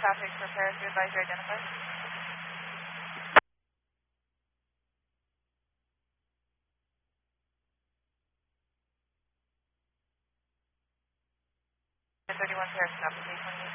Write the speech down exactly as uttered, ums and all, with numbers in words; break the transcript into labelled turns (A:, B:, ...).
A: traffic for Paris, you advise your identified. thirty-one Paris application.